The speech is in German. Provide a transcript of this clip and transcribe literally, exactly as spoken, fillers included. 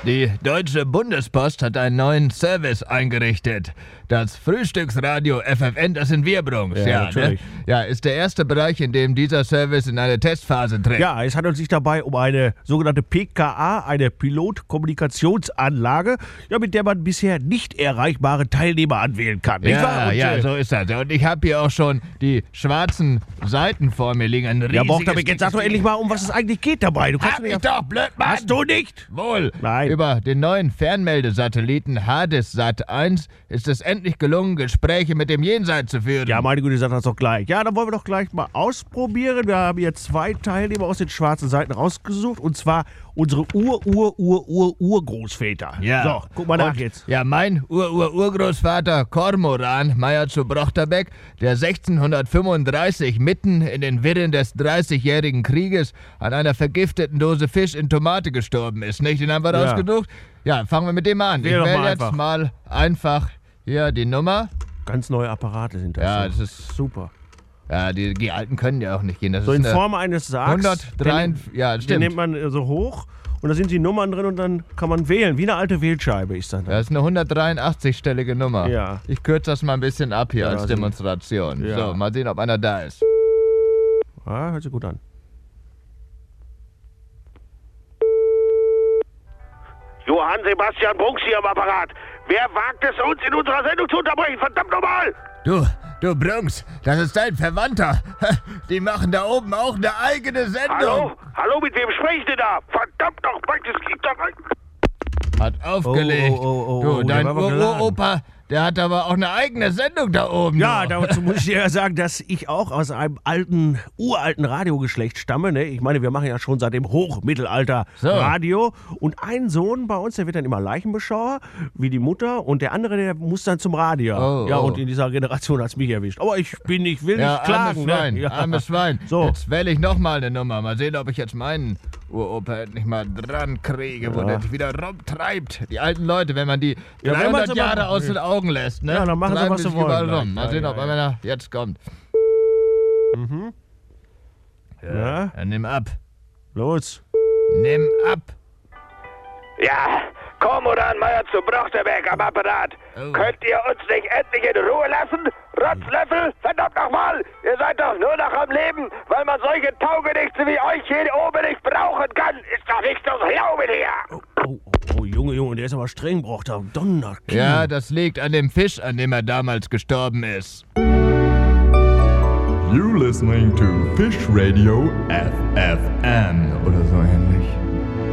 Die Deutsche Bundespost hat einen neuen Service eingerichtet. Das Frühstücksradio F F N, das sind wir, Brunks. Ja, Ja, natürlich. ne? Ja, ist der erste Bereich, in dem dieser Service in eine Testphase tritt. Ja, es handelt sich dabei um eine sogenannte P K A, eine Pilotkommunikationsanlage, ja, mit der man bisher nicht erreichbare Teilnehmer anwählen kann. Nicht wahr? Ja, Und, ja, äh, so ist das. Und ich habe hier auch schon die schwarzen Seiten vor mir liegen. Ein Ja, riesiges, Bochterbeck, jetzt sag doch endlich mal, um was es eigentlich geht dabei. Du kannst Hab mir ich ja- doch, blöd, Mann! Hast du nicht? Wohl. Nein. Über den neuen Fernmeldesatelliten Hades-Sat eins ist es endlich gelungen, Gespräche mit dem Jenseits zu führen. Ja, meine Güte, sag das doch gleich. Ja, dann wollen wir doch gleich mal ausprobieren. Wir haben hier zwei Teilnehmer aus den schwarzen Seiten rausgesucht. Und zwar unsere Ur-Ur-Ur-Ur-Urgroßväter. Ja. So, guck mal nach Und, jetzt. Ja, mein Ur-Ur-Urgroßvater Kormoran Meyer zu Brochterbeck, der sechzehnhundertfünfunddreißig mitten in den Wirren des dreißigjährigen Krieges an einer vergifteten Dose Fisch in Tomate gestorben ist, nicht? Den haben wir Ja. rausgesucht. Ja, fangen wir mit dem an. Wähl ich doch wähle mal jetzt einfach. mal einfach hier die Nummer. Ganz neue Apparate sind das. Ja, so. das ist- super. Ja, die, die alten können ja auch nicht gehen. Das So ist in eine Form eines Sargs. hundertdrei, Den, ja, den stimmt. nimmt man äh, so hoch und da sind die Nummern drin und dann kann man wählen. Wie eine alte Wählscheibe ist das. Das ist eine hundertdreiundachtzig-stellige Nummer. Ja. Ich kürze das mal ein bisschen ab hier Ja, als also- Demonstration. Ja. So, mal sehen, ob einer da ist. Ah, hört sich gut an. Johann Sebastian Brunks hier am Apparat. Wer wagt es, uns in unserer Sendung zu unterbrechen? Verdammt nochmal! Du, du Brunks, das ist dein Verwandter. Die machen da oben auch eine eigene Sendung. Hallo? Hallo, mit wem spreche ich denn da? Verdammt nochmal, das gibt doch ein... Hat aufgelegt. Oh, oh, oh, oh, du, oh, dein der war aber geladen. Uropa, der hat aber auch eine eigene Sendung da oben. Ja, du. dazu muss ich dir ja sagen, dass ich auch aus einem alten, uralten Radiogeschlecht stamme. Ne? Ich meine, wir machen ja schon seit dem Hochmittelalter So. Radio. Und ein Sohn bei uns, der wird dann immer Leichenbeschauer, wie die Mutter. Und der andere, der muss dann zum Radio. Oh, ja, oh. und in dieser Generation hat es mich erwischt. Aber ich bin nicht, will Ja, nicht klagen. armes Schwein, ne? Ja. armes Schwein. So. Jetzt wähle ich nochmal eine Nummer. Mal sehen, ob ich jetzt meinen Uropa nicht mal dran kriege, wo Ja. der sich wieder rumtreibt. Die alten Leute, wenn man die Ja, wenn man dreihundert sie Jahre mal- aus den Augen lässt, ne? Ja, dann machen sie, treiben was die sie sich wollen überall gleich. rum. Mal Ja, sehen, ja, ob ja. einer jetzt kommt. Mhm. Ja. Ja. Dann nimm ab. Los. Nimm ab. Ja, Kormoran Meyer zu Brochterbeck am Apparat. Oh. Könnt ihr uns nicht endlich in Ruhe lassen? Rotzlöffel, verdammt nochmal! Ihr seid doch nur noch am Leben, weil man solche Taugenichtse wie euch hier oben nicht brauchen kann. Ist doch nicht zu glauben hier! Oh, oh, oh, Junge, Junge, der ist aber streng, braucht er. Donner. Ja, das liegt an dem Fisch, an dem er damals gestorben ist. You listening to Fish Radio F F M oder so